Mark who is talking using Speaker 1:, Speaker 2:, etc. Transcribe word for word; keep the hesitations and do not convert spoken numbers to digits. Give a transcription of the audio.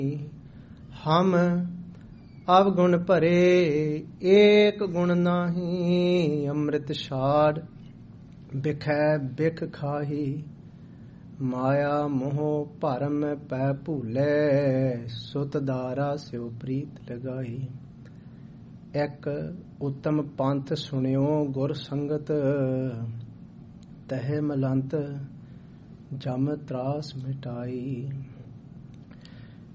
Speaker 1: ਹਮ ਅਵਗੁਣ ਭਰੇ ਏਕ ਗੁਣ ਨਾਹੀ। ਅੰਮ੍ਰਿਤ ਛਾੜ ਬਿਖੈ ਬਿਖ ਖਾਹੀ। ਮਾਇਆ ਮੋਹ ਭਰਮ ਪੈ ਭੂਲੇ। ਸੁਤ ਦਾਰਾ ਸਿਉ ਪ੍ਰੀਤ ਲਗਾਈ। ਇੱਕ ਉੱਤਮ ਪੰਥ ਸੁਣਿਓ ਗੁਰ ਸੰਗਤ। ਤਹਿ ਮਲੰਤ ਜਮ ਤਰਾਸ ਮਿਟਾਈ।